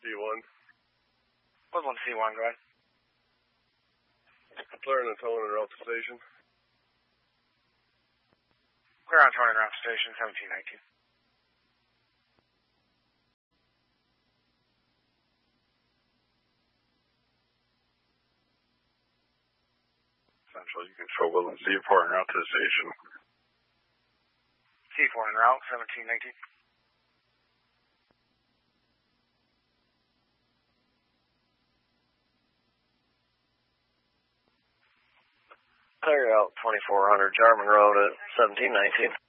C1. Woodland C1, go ahead. Clearing the towing and route to station. Clear on towing and route to station, 1719. Central, you control Woodland C4 and route to the station. C4 en route, 1719. Clear out 2400 Jarman Road at 1719.